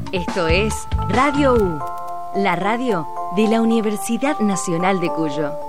Esto es Radio U, la radio de la Universidad Nacional de Cuyo.